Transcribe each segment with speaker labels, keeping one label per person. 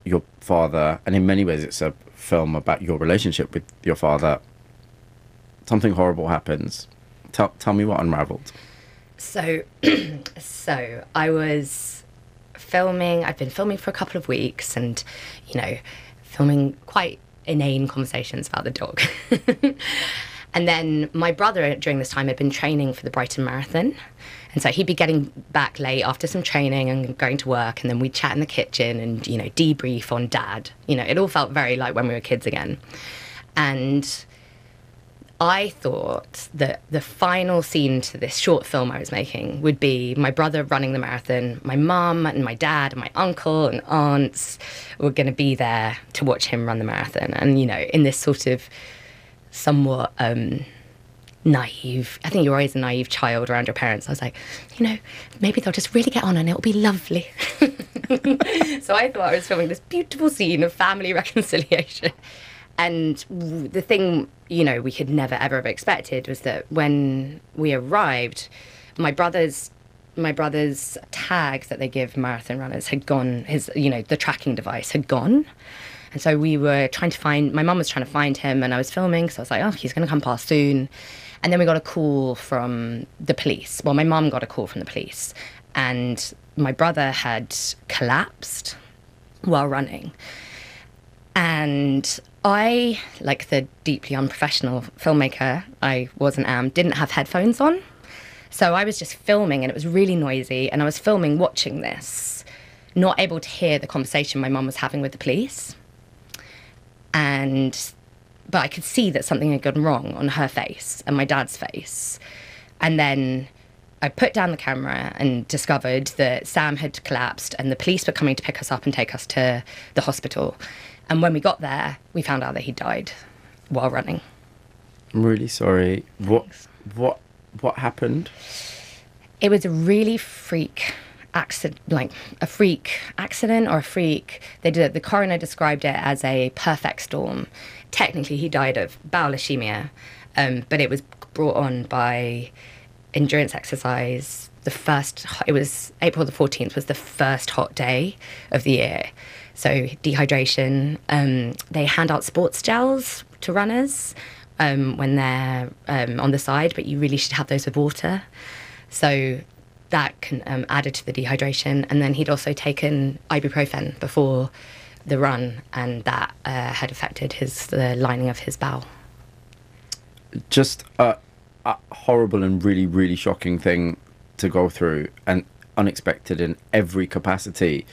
Speaker 1: your father, and in many ways it's a film about your relationship with your father. Something horrible happens. Tell me what unraveled.
Speaker 2: So, so I was filming. I've been filming for a couple of weeks, and filming quite inane conversations about the dog. And then my brother during this time had been training for the Brighton Marathon. And so he'd be getting back late after some training and going to work. And then we'd chat in the kitchen and, debrief on Dad. It all felt very like when we were kids again. And I thought that the final scene to this short film I was making would be my brother running the marathon. My mum and my dad and my uncle and aunts were going to be there to watch him run the marathon. And, in this sort of somewhat naive, I think you're always a naive child around your parents. I was like, maybe they'll just really get on and it'll be lovely. So I thought I was filming this beautiful scene of family reconciliation. And the thing, we could never ever have expected was that when we arrived, my brother's tags that they give marathon runners had gone, the tracking device had gone. And so we were my mum was trying to find him, and I was filming, so I was like, oh, he's going to come past soon. And then we got a call from the police. Well, my mum got a call from the police, and my brother had collapsed while running. And I, like the deeply unprofessional filmmaker I was and am, didn't have headphones on. So I was just filming, and it was really noisy, and I was filming watching this, not able to hear the conversation my mum was having with the police. But I could see that something had gone wrong on her face and my dad's face. And then I put down the camera and discovered that Sam had collapsed and the police were coming to pick us up and take us to the hospital. And when we got there, we found out that he died while running.
Speaker 1: I'm really sorry. What happened?
Speaker 2: It was a really freak accident, like a freak accident or a freak. The coroner described it as a perfect storm. Technically, he died of bowel ischemia, but it was brought on by endurance exercise. It was April the 14th was the first hot day of the year. So dehydration. They hand out sports gels to runners when they're on the side, but you really should have those with water. So that can added to the dehydration. And then he'd also taken ibuprofen before the run, and that had affected the lining of his bowel.
Speaker 1: Just a horrible and really, really shocking thing to go through, and unexpected in every capacity.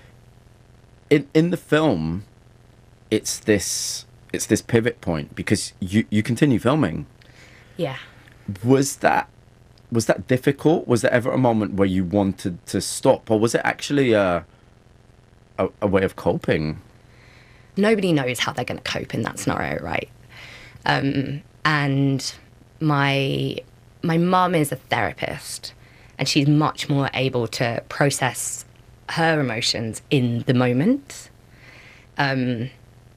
Speaker 1: In the film, it's this pivot point because you continue filming.
Speaker 2: Yeah.
Speaker 1: Was that difficult? Was there ever a moment where you wanted to stop, or was it actually a way of coping?
Speaker 2: Nobody knows how they're going to cope in that scenario, right? And my mum is a therapist, and she's much more able to process her emotions in the moment. I'm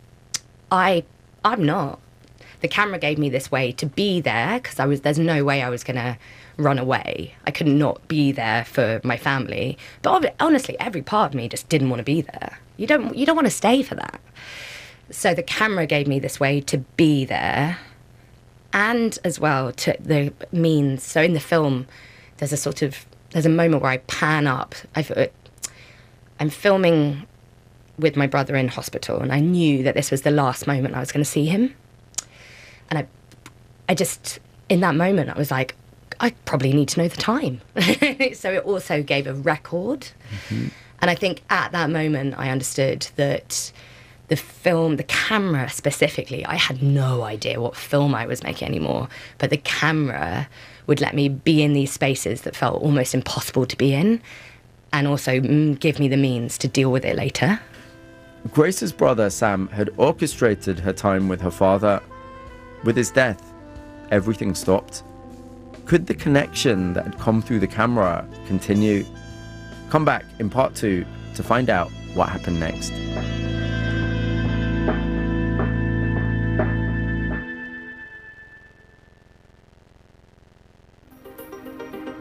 Speaker 2: not. The camera gave me this way to be there because there's no way I was going to run away. I could not be there for my family. But honestly, every part of me just didn't want to be there. You don't want to stay for that. So the camera gave me this way to be there, and as well to the means. So in the film, there's a moment where I pan up. I'm filming with my brother in hospital, and I knew that this was the last moment I was going to see him. And I just, in that moment, I was like, I probably need to know the time. So it also gave a record. Mm-hmm. And I think at that moment, I understood that the film, the camera specifically, I had no idea what film I was making anymore, but the camera would let me be in these spaces that felt almost impossible to be in, and also give me the means to deal with it later.
Speaker 1: Grace's brother, Sam, had orchestrated her time with her father. With his death, everything stopped. Could the connection that had come through the camera continue? Come back in part 2 to find out what happened next.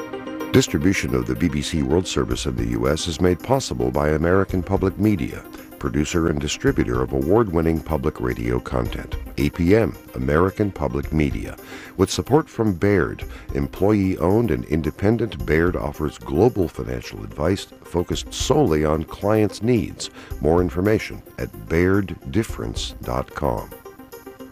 Speaker 3: Distribution of the BBC World Service in the U.S. is made possible by American Public Media, producer and distributor of award-winning public radio content. APM, American Public Media. With support from Baird, employee-owned and independent, Baird offers global financial advice focused solely on clients' needs. More information at bairdifference.com.